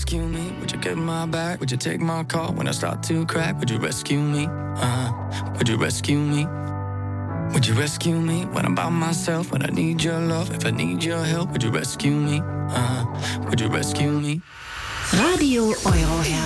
rescue me? Would you get my back? Would you take my call when I start to crack? Would you rescue me? Would you rescue me? Would you rescue me when I'm by myself? When I need your love, if I need your help, would you rescue me? Would you rescue me? Radio Euroherz.